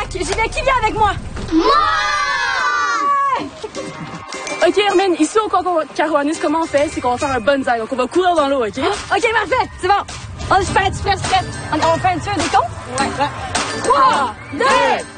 Qui vient avec moi? Moi! Ok, Hermine, ici au Carouanis, comment on fait? C'est qu'on va faire un bonsaï. Donc, on va courir dans l'eau, ok? Ok, parfait, c'est bon. On se fait un petit prêt. On fait un décompte? Ouais. 3, 2,